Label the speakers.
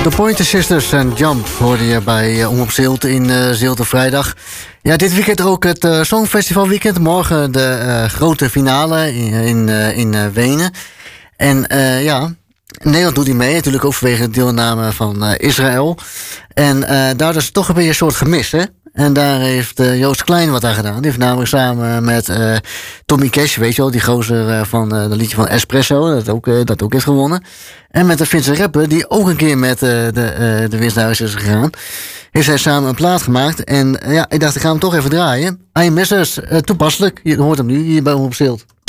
Speaker 1: De Pointer Sisters en Jump hoorde je bij Omroep Zilt in Zilt op vrijdag. Ja, dit weekend ook het Songfestival weekend. Morgen de grote finale in Wenen. En ja, Nederland doet die mee. Natuurlijk ook vanwege de deelname van Israël. En daar is toch een beetje een soort gemis, hè? En daar heeft Joost Klein wat aan gedaan. Die heeft namelijk samen met Tommy Cash, weet je wel, die gozer van dat liedje van Espresso, dat ook heeft gewonnen. En met de Finse rapper, die ook een keer met de winst naar huis is gegaan. Heeft zij samen een plaat gemaakt. En ja, ik dacht, ik ga hem toch even draaien. I Miss Us, toepasselijk. Je hoort hem nu hier bij Omroep Zilt.